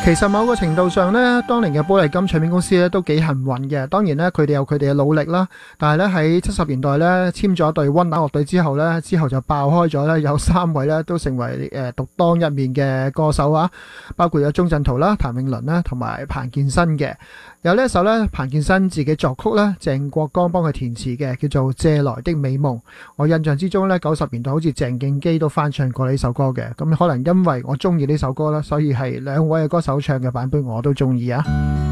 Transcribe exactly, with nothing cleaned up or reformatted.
其實某個程度上呢，當年嘅寶麗金唱片公司咧都幾幸運嘅。當然呢，佢哋有佢哋嘅努力啦。但係咧喺七十年代咧簽咗一隊溫拿樂隊之後咧，之後就爆開咗咧，有三位咧都成為誒獨當一面嘅歌手啊，包括有鐘鎮濤啦、譚詠麟啦同埋彭健新嘅。有呢一首咧，彭健新自己作曲啦，鄭國江幫佢填詞嘅，叫做《借來的美夢》。我印象之中咧，九十年代好似鄭敬基都翻唱過呢首歌嘅。咁可能因為我中意呢首歌啦，所以係兩位嘅歌手唱嘅版本我都中意啊。